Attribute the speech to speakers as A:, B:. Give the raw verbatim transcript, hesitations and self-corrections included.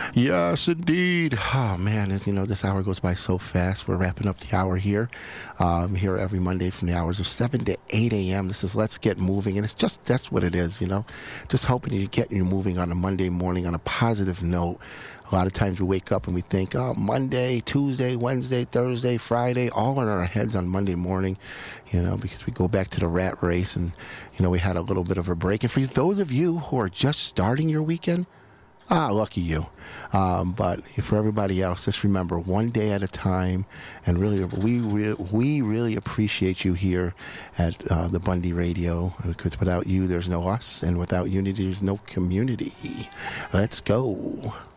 A: Yes, indeed. Oh man, you know this hour goes by so fast. We're wrapping up the hour here. Um, here every Monday from the hours of seven to eight a m. This is Let's Get Moving, and it's just that's what it is. You know, just hoping to get you moving on a Monday morning on a positive note. A lot of times we wake up and we think, oh, Monday, Tuesday, Wednesday, Thursday, Friday, all in our heads on Monday morning, you know, because we go back to the rat race and, you know, we had a little bit of a break. And for those of you who are just starting your weekend, ah, lucky you. Um, but for everybody else, just remember, one day at a time. And really, we re- we really appreciate you here at uh, the Bundy Radio, because without you, there's no us. And without unity, there's no community. Let's go.